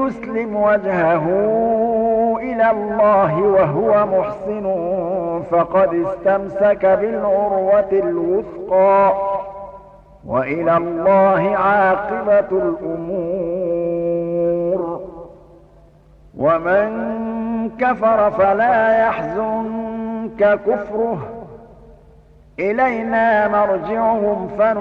يسلم وجهه إلى الله وهو محسن فقد استمسك بالعروة الوثقى وإلى الله عاقبة الأمور. ومن كفر فلا يحزنك كفره إلينا مرجعهم